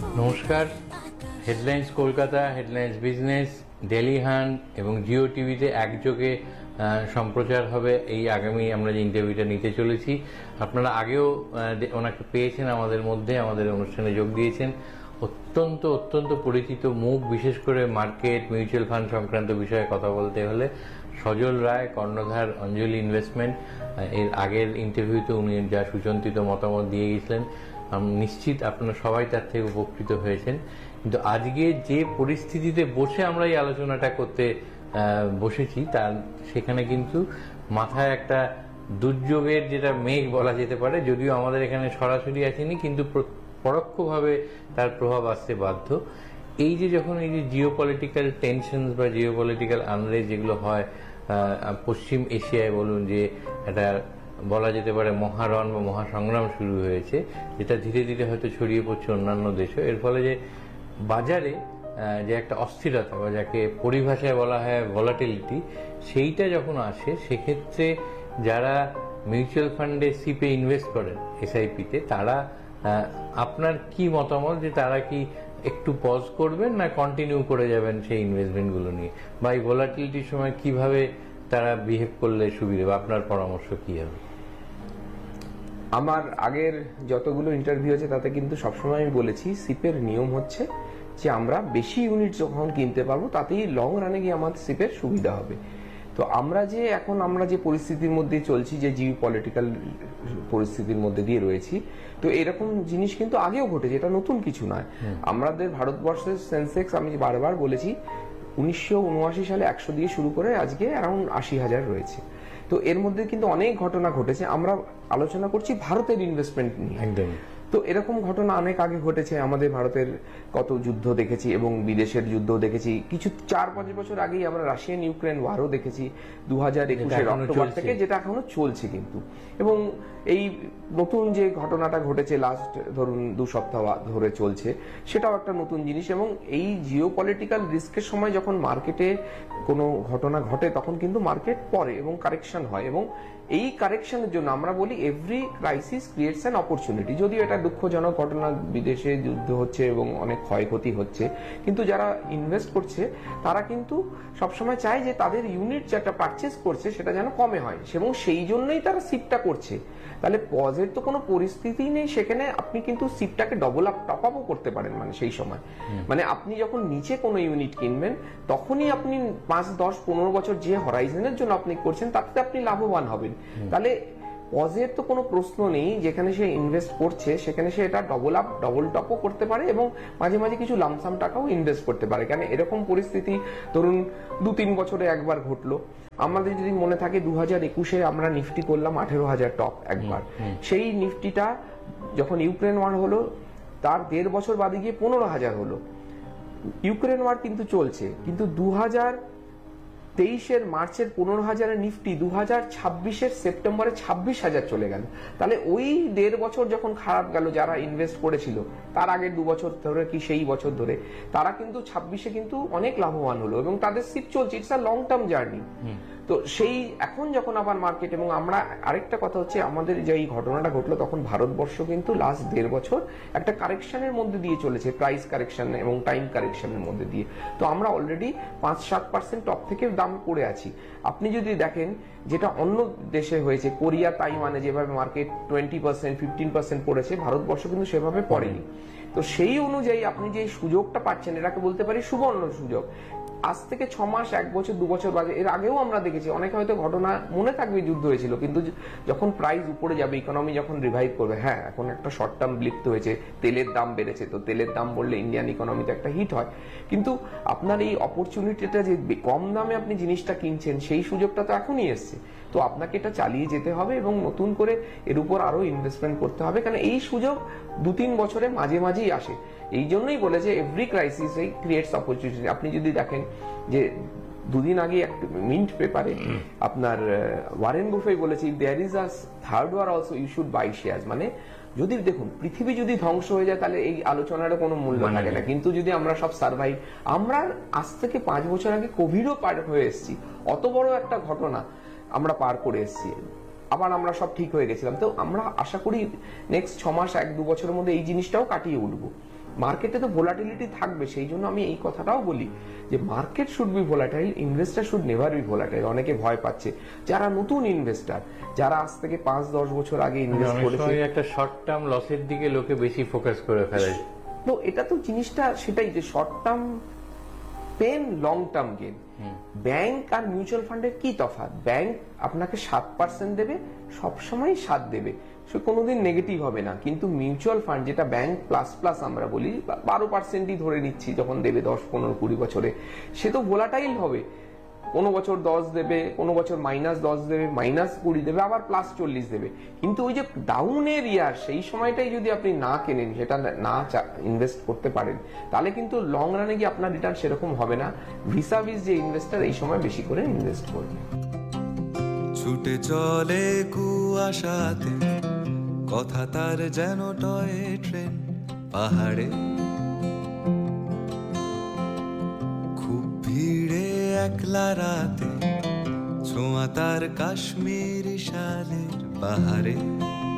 নমস্কার। Headlines Kolkata, headlines business, daily hunt এবং জিও টিভিতে একযোগে সম্প্রচার হবে এই আগামী আমরা যে ইন্টারভিউটা নিতে চলেছি। আপনারা আগেও ওনাকে পেয়েছেন আমাদের মধ্যে, আমাদের অনুষ্ঠানে যোগ দিয়েছেন। অত্যন্ত পরিচিত মুখ, বিশেষ করে মার্কেট, মিউচুয়াল ফান্ড সংক্রান্ত বিষয়ে কথা বলতে হলে সজল রায়, কর্ণধার অঞ্জলি ইনভেস্টমেন্ট। এর আগের ইন্টারভিউতে উনি যা সুচিন্তিত মতামত দিয়ে গেছিলেন, আমি নিশ্চিত আপনারা সবাই তার থেকে উপকৃত হয়েছেন। কিন্তু আজকে যে পরিস্থিতিতে বসে আমরা এই আলোচনাটা করতে বসেছি, তার সেখানে কিন্তু মাথায় একটা দুর্যোগের যেটা মেঘ বলা যেতে পারে, যদিও আমাদের এখানে সরাসরি আসেনি, কিন্তু পরোক্ষভাবে তার প্রভাব আসতে বাধ্য। এই যে যখন এই যে জিওপলিটিক্যাল টেনশন বা জিওপলিটিক্যাল আনরেস্ট যেগুলো হয় পশ্চিম এশিয়ায়, বলুন যে একটা বলা যেতে পারে মহারণ বা মহাসংগ্রাম শুরু হয়েছে, যেটা ধীরে ধীরে হয়তো ছড়িয়ে পড়ছে অন্যান্য দেশে। এর ফলে যে বাজারে যে একটা অস্থিরতা বা যাকে পরিভাষায় বলা হয় ভলাটিলিটি, সেইটা যখন আসে, সেক্ষেত্রে যারা মিউচুয়াল ফান্ডে সিপে ইনভেস্ট করেন, এসআইপিতে, তারা আপনার কি মতামত যে তারা কি একটু পজ করবেন না কন্টিনিউ করে যাবেন সেই ইনভেস্টমেন্টগুলো নিয়ে, বা এই ভলাটিলিটির সময় কিভাবে তারা বিহেভ করলে সুবিধা, বা আপনার পরামর্শ কি হবে? আমার আগের যতগুলো ইন্টারভিউ আছে তাতে কিন্তু সবসময় আমি বলেছি সিপের নিয়ম হচ্ছে যে আমরা বেশি ইউনিট যখন কিনতে পারবো তাতেই লং রানে গিয়ে আমাদের সিপের সুবিধা হবে। তো আমরা যে পরিস্থিতির মধ্যে চলছি, যে জিও পলিটিক্যাল পরিস্থিতির মধ্যে দিয়ে রয়েছি, তো এরকম জিনিস কিন্তু আগেও ঘটেছে, এটা নতুন কিছু নয়। আমাদের ভারতবর্ষের সেন্সেক্স, আমি বারবার বলেছি, 1979 সালে 100 দিয়ে শুরু করে আজকে অ্যারাউন্ড 80,000 রয়েছে। তো এর মধ্যে কিন্তু অনেক ঘটনা ঘটেছে। আমরা আলোচনা করছি ভারতের ইনভেস্টমেন্ট নিয়ে। একদম। তো এরকম ঘটনা অনেক আগে ঘটেছে। আমাদের ভারতের কত যুদ্ধ দেখেছি এবং বিদেশের যুদ্ধ দেখেছি। কিছু 4-5 বছর আগেই আমরা রাশিয়ান ইউক্রেন ওয়ারও দেখেছি 2021 অক্টোবর থেকে, যেটা এখনো চলছে কিন্তু। এবং এই নতুন যে ঘটনাটা ঘটেছে লাস্ট ধরুন 2 সপ্তাহ ধরে চলছে, সেটাও একটা নতুন জিনিস। এবং এই জিওপলিটিক্যাল রিস্কের সময় যখন মার্কেটে কোনো ঘটনা ঘটে, তখন কিন্তু মার্কেট পড়ে এবং কারেকশন হয়। এবং এই কারেকশনের জন্য আমরা বলি every crisis creates an opportunity. যদিও এটা দুঃখজনক ঘটনা, বিদেশে যুদ্ধ হচ্ছে এবং অনেক ক্ষয়ক্ষতি হচ্ছে, কিন্তু যারা ইনভেস্ট করছে তারা কিন্তু সবসময় চায় যে তাদের ইউনিট যেটা পারচেস করছে সেটা যেন কমে হয়, এবং সেই জন্যই তারা সিপটা করছে। তাহলে পজের তো কোনো পরিস্থিতি নেই সেখানে, আপনি কিন্তু সিপটাকে ডবল আপ টপ আপও করতে পারেন। মানে সেই সময়, মানে আপনি যখন নিচে কোনো ইউনিট কিনবেন, তখনই আপনি 5, 10, 15 বছর যে হরাইজনের জন্য আপনি করছেন, তাতে আপনি লাভবান হবেন। তাহলে পজের তো কোনো প্রশ্ন নেই। যেখানে সে ইনভেস্ট করছে সেখানে সে এটা ডবল আপ ডবল টপও করতে পারে, এবং মাঝে মাঝে কিছু লামসাম টাকাও ইনভেস্ট করতে পারে। কারণ এরকম পরিস্থিতি ধরুন 2-3 বছরে একবার ঘটলো। আমাদের যদি মনে থাকে 2021-এ আমরা নিফটি করলাম 18,000 টপ একবার। সেই নিফটিটা যখন ইউক্রেন ওয়ার হলো, তার 1.5 বছর বাদে গিয়ে 15,000 হলো। ইউক্রেন ওয়ার কিন্তু চলছে, কিন্তু 2023-এর মার্চের 15,000 নিফটি 2026-এর সেপ্টেম্বরে 26,000 চলে গেল। তাহলে ওই 1.5 বছর যখন খারাপ গেল, যারা ইনভেস্ট করেছিল তার আগের 2 বছর ধরে কি সেই বছর ধরে, তারা কিন্তু 26-এ কিন্তু অনেক লাভবান হলো, এবং তাদের সিপ চলছে। It's a long term journey. তো সেই এখন যখন আবার মার্কেট, এবং আমরা আরেকটা কথা হচ্ছে, আমাদের যে এই ঘটনাটা ঘটলো, তখন ভারতবর্ষ কিন্তু লাস্ট 1.5 বছর একটা কারেকশনের মধ্যে দিয়ে চলেছে, প্রাইস কারেকশন এবং টাইম কারেকশনের মধ্যে দিয়ে। তো আমরা অলরেডি 5-7% টপ থেকে দাম পড়ে আছি। আপনি যদি দেখেন যেটা অন্য দেশে হয়েছে, কোরিয়া, তাইওয়ানে যেভাবে মার্কেট 20%, 15% পড়েছে, ভারতবর্ষ কিন্তু সেভাবে পড়েনি। তো সেই অনুযায়ী আপনি যে সুযোগটা পাচ্ছেন, এটাকে বলতে পারি সুবর্ণ সুযোগ। আজ থেকে 6 মাস, 1 বছর, 2 বছর বাদে, এর আগেও আমরা দেখেছি অনেক হয়তো ঘটনা মনে থাকবে, যুদ্ধ হয়েছিল, কিন্তু যখন প্রাইস উপরে যাবে, ইকোনমি যখন রিভাইভ করবে, হ্যাঁ এখন একটা শর্ট টার্ম ব্লিপ তো হয়েছে, তেলের দাম বেড়েছে, তো তেলের দাম বললে ইন্ডিয়ান ইকোনমিতে একটা হিট হয়। কিন্তু আপনার এই অপরচুনিটিটা যে কম দামে আপনি জিনিসটা কিনছেন, সেই সুযোগটা তো এখনই এসছে। তো আপনাকে এটা চালিয়ে যেতে হবে এবং নতুন করে এর উপর আরো ইনভেস্টমেন্ট করতে হবে, কারণ এই সুযোগ 2-3 বছরে মাঝে মাঝেই আসে। এই জন্যই বলেছে এভরি ক্রাইসিস ক্রিয়েটস অপরচুনিটি। আপনি যদি দেখেন যে 2 দিন আগে একটা মিন্ট পেপারে আপনার ওয়ারেন বুফে বলেছে, there is a third were also you should buy shares. মানে যদি দেখুন পৃথিবী যদি ধ্বংস হয়ে যায়, তাহলে এই আলোচনারও কোনো মূল্য থাকে না। কিন্তু যদি আমরা সব সার্ভাইভ, আমরা আজ থেকে 5 বছর আগে কোভিডও পার হয়ে এসেছি, অত বড় একটা ঘটনা আমরা পার করে এসেছি, আবার আমরা সব ঠিক হয়ে গেছিলাম। তো আমরা আশা করি নেক্সট 6 মাস, 1-2 বছরের মধ্যে এই জিনিসটাও কাটিয়ে উঠবো। মার্কেটে তো ভোলাটিলিটি থাকবে, সেই জন্য আমি এই কথাটাও বলি যে market should be volatile, investor should never be volatile. অনেকে ভয় পাচ্ছে, যারা নতুন ইনভেস্টার, যারা আজ থেকে 5-10 বছর আগে ইনভেস্ট অনেক করেছে, সময় একটা শর্ট টার্ম লসের দিকে লোকে বেশি ফোকাস করে ফেলে। তো এটা তো জিনিসটা সেটাই যে short term pen, long term gain. Bank আর মিউচুয়াল ফান্ডের কি তফাৎ? ব্যাংক আপনাকে 7% দেবে, সবসময় 7 দেবে, সে কোনোদিন নেগেটিভ হবে না। কিন্তু মিউচুয়াল ফান্ড, যেটা ব্যাংক প্লাস প্লাস আমরা বলি, 12%ই ধরে নিচ্ছি যখন দেবে 10-15-20 বছরে, সে তো ভোলাটাইল হবে। কোনো বছর 10 দেবে, কোনো বছর -10 দেবে, -20 দেবে, আবার +40 দেবে। কিন্তু ওই যে ডাউনের ইয়ার, সেই সময়টাই যদি আপনি না কেনেন, সেটা না ইনভেস্ট করতে পারেন, তাহলে কিন্তু লং রানে গিয়ে আপনার রিটার্ন সেরকম হবে না। ভিসাভিস যে ইনভেস্টার এই সময় বেশি করে ইনভেস্ট করবে। ছুটে চলে কুয়াশাতে, কথা তার যেন টয় ট্রেন পাহাড়ে, খুব ভিড়ে একলা রাতে, ছোঁয়া তার কাশ্মীরি শালের বাহারে।